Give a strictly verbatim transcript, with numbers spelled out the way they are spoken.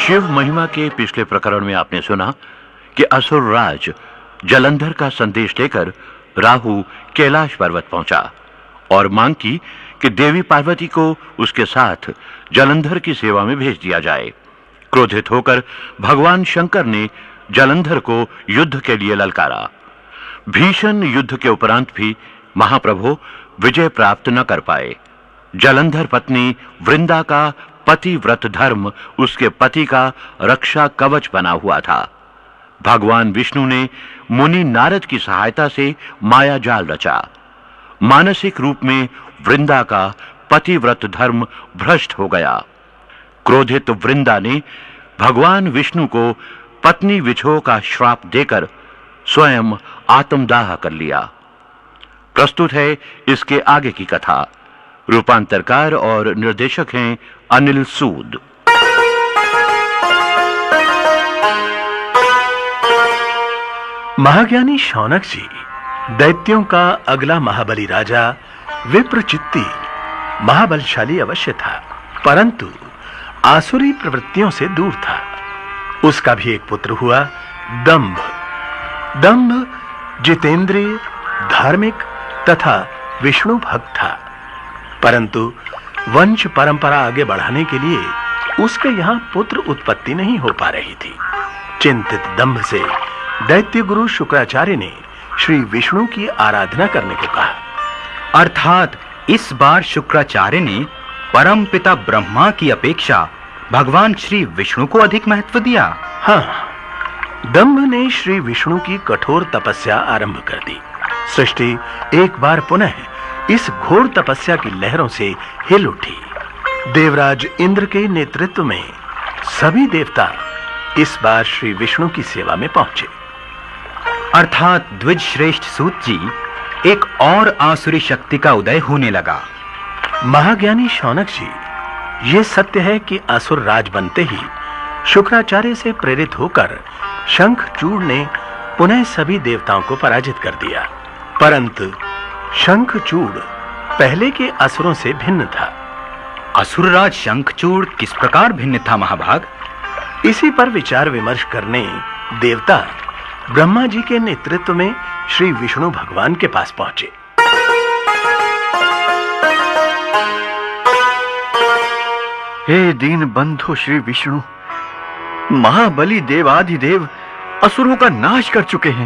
शिव महिमा के पिछले प्रकरण में आपने सुना कि असुर राज जलंधर का संदेश लेकर राहु कैलाश पर्वत पहुंचा और मांग की कि देवी पार्वती को उसके साथ जलंधर की सेवा में भेज दिया जाए। क्रोधित होकर भगवान शंकर ने जलंधर को युद्ध के लिए ललकारा। भीषण युद्ध के उपरांत भी महाप्रभु विजय प्राप्त न कर पाए। जलंधर पत्नी वृंदा का पतिव्रत धर्म उसके पति का रक्षा कवच बना हुआ था। भगवान विष्णु ने मुनि नारद की सहायता से माया जाल रचा। मानसिक रूप में वृंदा का पतिव्रत धर्म भ्रष्ट हो गया। क्रोधित वृंदा ने भगवान विष्णु को पत्नी विछोह का श्राप देकर स्वयं आत्मदाह कर लिया। प्रस्तुत है इसके आगे की कथा। रूपांतरकार और निर्देशक हैं अनिल सूद। महाज्ञानी शौनक जी दैत्यों का अगला महाबली राजा विप्रचित्ती महाबलशाली अवश्य था, परंतु आसुरी प्रवृत्तियों से दूर था। उसका भी एक पुत्र हुआ दंभ। दंभ जितेंद्रिय, धार्मिक तथा विष्णु भक्त था, परंतु वंश परंपरा आगे बढ़ाने के लिए उसके यहां पुत्र उत्पत्ति नहीं हो पा रही थी। चिंतित दंभ से दैत्य गुरु शुक्राचार्य ने श्री विष्णु की आराधना करने को कहा। अर्थात इस बार शुक्राचार्य ने परम पिता ब्रह्मा की अपेक्षा भगवान श्री विष्णु को अधिक महत्व दिया। हाँ, दंभ ने श्री विष्णु की कठोर तपस्या आरंभ कर दी। सृष्टि एक बार पुनः इस घोर तपस्या की लहरों से हिल उठी। देवराज इंद्र के नेतृत्व में सभी देवता इस बार श्री विष्णु की सेवा में पहुंचे। अर्थात द्विज श्रेष्ठ सूत जी, एक और आसुरी शक्ति का उदय होने लगा। महाज्ञानी शौनक जी, यह सत्य है कि असुर राज बनते ही शुक्राचार्य से प्रेरित होकर शंखचूड़ ने पुनः सभी देवताओं को पराजित कर दिया, परंतु शंखचूड़ पहले के असुरों से भिन्न था। असुरराज शंखचूड़ किस प्रकार भिन्न था महाभाग? इसी पर विचार विमर्श करने देवता ब्रह्मा जी के नेतृत्व में श्री विष्णु भगवान के पास पहुंचे। हे दीन बंधु श्री विष्णु, महाबली देवाधिदेव असुरों का नाश कर चुके हैं।